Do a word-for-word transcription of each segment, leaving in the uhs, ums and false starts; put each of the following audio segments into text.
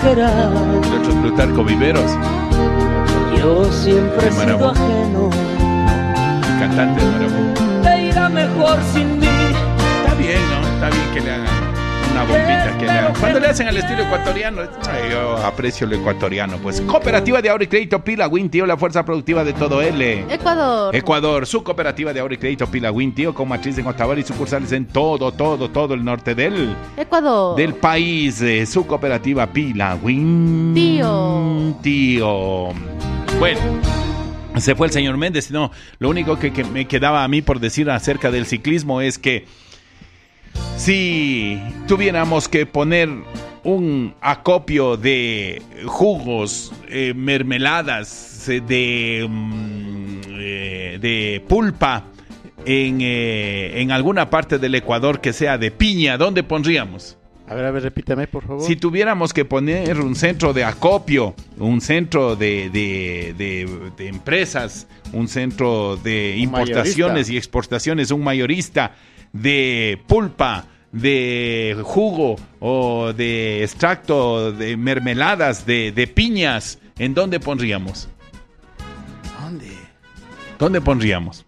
exagerar. El otro es Plutarco Viveros. Yo siempre he sido ajeno. El cantante de Marabú. Te irá mejor sin mí. Está bien, ¿no? Está bien que le hagan una bombita que le hagan. Cuando le hacen al estilo ecuatoriano, ay, yo aprecio lo ecuatoriano. Pues Cooperativa de Ahorro y Crédito Pilawin, tío, la fuerza productiva de todo L. Ecuador. Ecuador, su cooperativa de ahorro y crédito Pilawin, tío, con matriz en Otavalo y sucursales en todo, todo, todo el norte del Ecuador. Del país. Eh, su cooperativa Pilawin. Tío. Tío. Bueno. Se fue el señor Méndez. No, lo único que, que me quedaba a mí por decir acerca del ciclismo es que si tuviéramos que poner un acopio de jugos, eh, mermeladas, eh, de, mm, eh, de pulpa en, eh, en alguna parte del Ecuador que sea de piña, ¿dónde pondríamos? A ver, a ver, repítame, por favor. Si tuviéramos que poner un centro de acopio, un centro de, de, de, de empresas, un centro de importaciones mayorista. y exportaciones, un mayorista de pulpa, de jugo o de extracto de mermeladas, de, de piñas, ¿en dónde pondríamos? ¿Dónde? ¿Dónde pondríamos?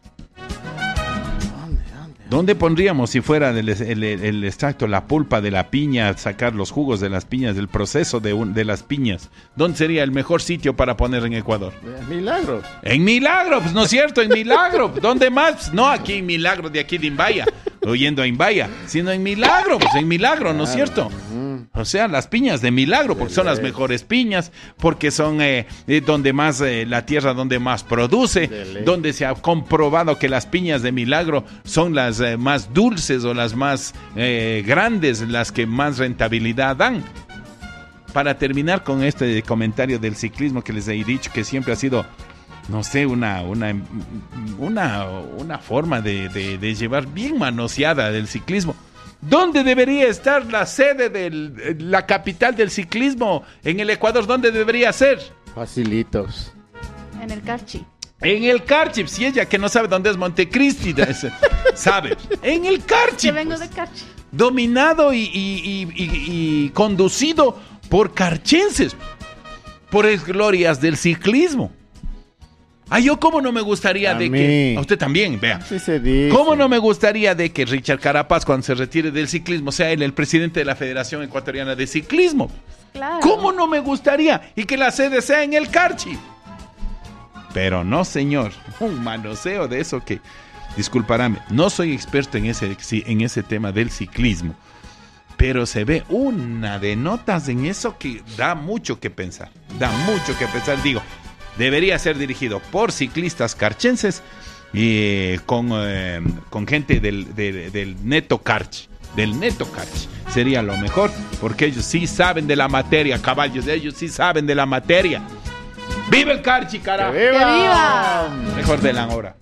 ¿Dónde pondríamos si fuera el, el, el extracto, la pulpa de la piña, sacar los jugos de las piñas, del proceso de, un, de las piñas? ¿Dónde sería el mejor sitio para poner en Ecuador? Milagro. En Milagro, pues no es cierto, en Milagro. ¿Dónde más? No aquí en Milagro, de aquí de Imbaya, oyendo a Imbaya, sino en Milagro, pues en Milagro, ¿no es cierto? O sea, las piñas de Milagro, porque son las mejores piñas, porque son eh, eh, donde más, eh, la tierra donde más produce, donde se ha comprobado que las piñas de Milagro son las eh, más dulces o las más eh, grandes, las que más rentabilidad dan. Para terminar con este comentario del ciclismo que les he dicho que siempre ha sido, no sé, una una una, una forma de, de, de llevar bien manoseada del ciclismo. ¿Dónde debería estar la sede de la capital del ciclismo en el Ecuador? ¿Dónde debería ser? Facilitos. En el Carchi. En el Carchi, si ella que no sabe dónde es Montecristi, sabe. En el Carchi. Que vengo pues, de Carchi. Dominado y, y, y, y, y conducido por carchenses, por glorias del ciclismo. Ah, yo cómo no me gustaría a de mí. que... A usted también, vea. Sí se dice. ¿Cómo no me gustaría de que Richard Carapaz, cuando se retire del ciclismo, sea él el presidente de la Federación Ecuatoriana de Ciclismo? Claro. ¿Cómo no me gustaría? Y que la sede sea en el Carchi. Pero no, señor. Un manoseo de eso que... Disculparame, no soy experto en ese, en ese tema del ciclismo. Pero se ve una de notas en eso que da mucho que pensar. Da mucho que pensar, digo... Debería ser dirigido por ciclistas carchenses y eh, con, eh, con gente del, del, del Neto Carchi. Del Neto Carchi. Sería lo mejor, porque ellos sí saben de la materia, caballos. Ellos sí saben de la materia. ¡Viva el Carchi, carajo! ¡Que viva! ¡Que viva! Mejor de la hora.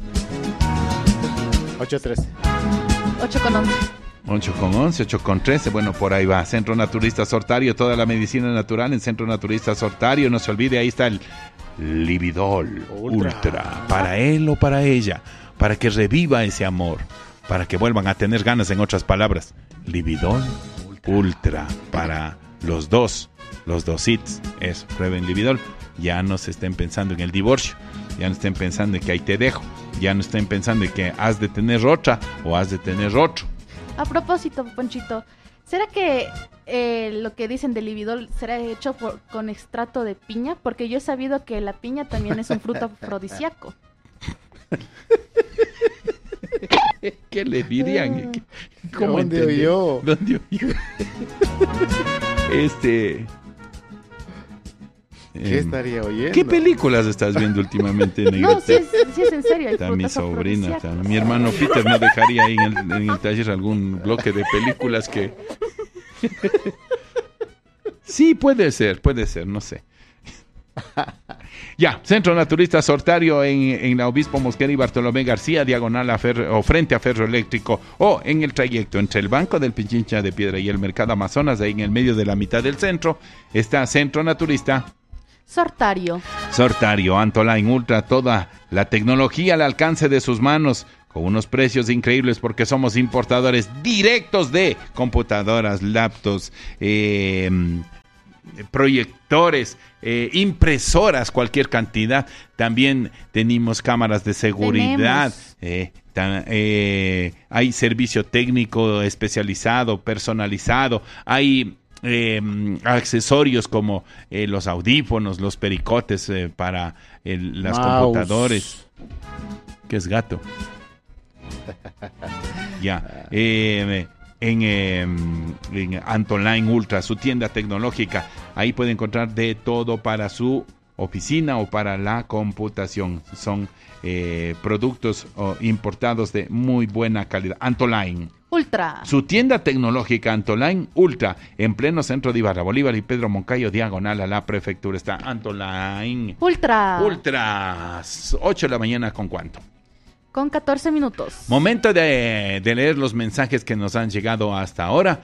ocho trece. ocho con once. ocho con once, ocho con trece, bueno, por ahí va. Centro Naturista Sortario, toda la medicina natural en Centro Naturista Sortario. No se olvide, ahí está el Lividol Ultra. Ultra, para él o para ella, para que reviva ese amor, para que vuelvan a tener ganas, en otras palabras. Lividol Ultra, Ultra para los dos, los dos hits. Eso, prueben Lividol. Ya no se estén pensando en el divorcio, ya no estén pensando en que ahí te dejo, ya no estén pensando en que has de tener otra o has de tener otro. A propósito, Ponchito, ¿será que eh, lo que dicen del Lividol será hecho por, con extracto de piña? Porque yo he sabido que la piña también es un fruto afrodisíaco. ¿Qué le dirían? ¿Cómo ¿Dónde oyó? ¿Dónde oyó? Este... ¿Qué eh, estaría oyendo? ¿Qué películas estás viendo últimamente, Negrita? No, si es, si es en serio. Está mi sobrina. Está, mi hermano Peter no dejaría ahí en el, en el taller algún bloque de películas que... Sí, puede ser, puede ser, no sé. Ya, Centro Naturista Sortario en, en la Obispo Mosquera y Bartolomé García, diagonal a ferro, o frente a Ferro Eléctrico, o en el trayecto entre el Banco del Pichincha de Piedra y el Mercado Amazonas, ahí en el medio de la mitad del centro, está Centro Naturista Sortario. Sortario, Antoline Ultra, toda la tecnología al alcance de sus manos, con unos precios increíbles porque somos importadores directos de computadoras, laptops, eh, proyectores, eh, impresoras, cualquier cantidad. También tenemos cámaras de seguridad. Eh, ta, eh, hay servicio técnico especializado, personalizado. Hay eh, accesorios como eh, los audífonos, los pericotes eh, para el, las Mouse. computadores. ¿Qué es gato? Ya. Eh, en, eh, en Antoline Ultra, su tienda tecnológica. Ahí puede encontrar de todo para su oficina o para la computación. Son eh, productos oh, importados de muy buena calidad. Antoline Ultra. Su tienda tecnológica Antoline Ultra, en pleno centro de Ibarra, Bolívar y Pedro Moncayo, diagonal a la prefectura. Está Antoline Ultra. Ultra. ocho de la mañana, ¿con cuánto? Con catorce minutos. Momento de, de leer los mensajes que nos han llegado hasta ahora.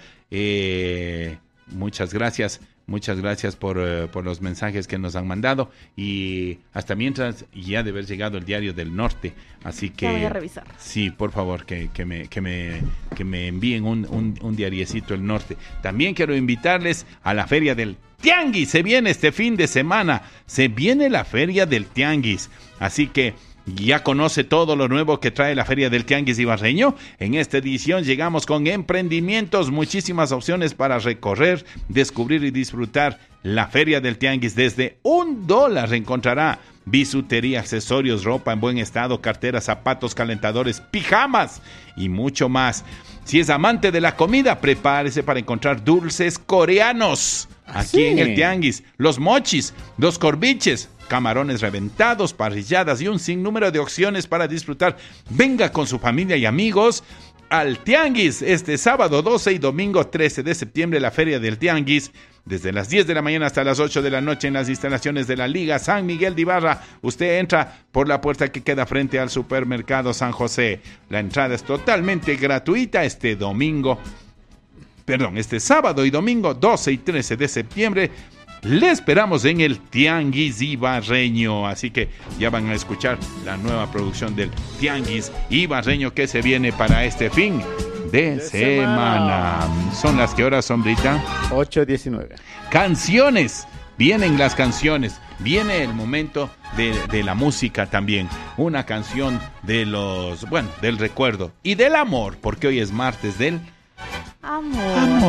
Eh, muchas gracias, muchas gracias por, uh, por los mensajes que nos han mandado. Y hasta mientras, ya debe haber llegado el Diario del Norte. Así que... Ya voy a revisar. Sí, por favor, que, que, me, que, me, que me envíen un, un, un diariecito del Norte. También quiero invitarles a la Feria del Tianguis. Se viene este fin de semana. Se viene la Feria del Tianguis. Así que... ¿ya conoce todo lo nuevo que trae la Feria del Tianguis Ibarreño? En esta edición llegamos con emprendimientos, muchísimas opciones para recorrer, descubrir y disfrutar la Feria del Tianguis. Desde un dólar encontrará bisutería, accesorios, ropa en buen estado, carteras, zapatos, calentadores, pijamas y mucho más. Si es amante de la comida, prepárese para encontrar dulces coreanos aquí ¿Sí? en el Tianguis. Los mochis, los corviches, camarones reventados, parrilladas y un sinnúmero de opciones para disfrutar. Venga con su familia y amigos al Tianguis este sábado doce y domingo trece de septiembre, la Feria del Tianguis, desde las diez de la mañana hasta las ocho de la noche en las instalaciones de la Liga San Miguel de Ibarra. Usted entra por la puerta que queda frente al supermercado San José. La entrada es totalmente gratuita este domingo, perdón, este sábado y domingo doce y trece de septiembre. Le esperamos en el Tianguis Ibarreño. Así que ya van a escuchar la nueva producción del Tianguis Ibarreño que se viene para este fin de, de semana. semana. Son las que horas, Sombrita. ocho diecinueve. Canciones. Vienen las canciones. Viene el momento de, de la música también. Una canción de los, bueno, del recuerdo y del amor, porque hoy es martes del Amor. amor.